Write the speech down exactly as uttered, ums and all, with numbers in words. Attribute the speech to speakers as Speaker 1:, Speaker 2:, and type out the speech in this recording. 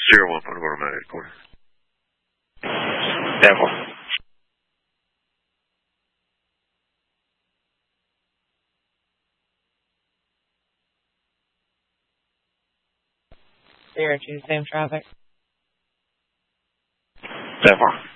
Speaker 1: Sierra one, point of automatic, quarter.
Speaker 2: Devil.
Speaker 3: Sierra two, same traffic.
Speaker 2: Devil.